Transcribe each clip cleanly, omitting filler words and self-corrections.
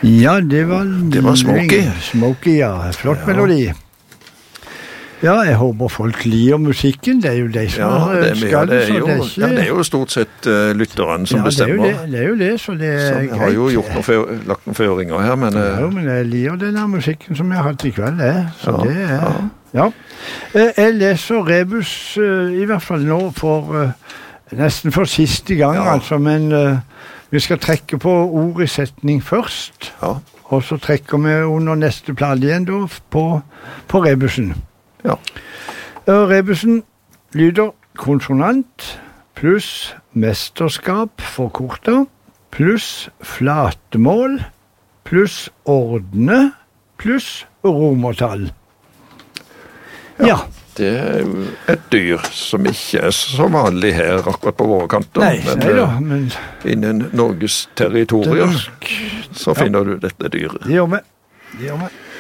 Ja, det var Smokey. Smokey, ja. Flott melodi. Ja, jeg håper folk liker musikken. Det er jo de som har ønsket det. Det er jo stort sett lytteren som bestemmer. Det er jo det, så det er greit. Så vi har jo lagt noen føringer her, men... men jeg liker denne musikken som jeg har hatt i kveld, så det er... Ja. Jeg leser Rebus, i hvert fall nå, nesten for siste gang, altså, men vi skal trekke på ord i setning først, og så trekker vi under neste plade igjen da, på Rebusen. Ja. Rebusen lyder konsonant pluss mesterskap forkortet pluss flatemål pluss ordne pluss romertall. Ja. Det er jo et dyr som ikke er så vanlig her akkurat på våre kanter. Men innen Norges territorier så finner du dette dyret. Det gjør vi.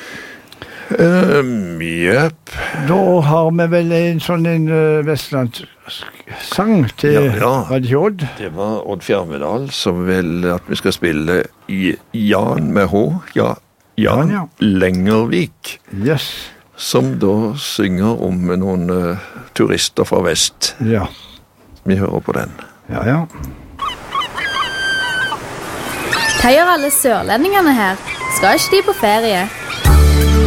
Jepp. Da har vi vel en vestlandssang til Radio Odd. Det var Odd Fjermedal som vil at vi skal spille i Jan med H. Jan Lengervik. Yes. Som da synger om noen turister fra vest. Ja. Vi hører på den. Ja. Hva gjør alle sørlendingene her? Skal ikke de på ferie?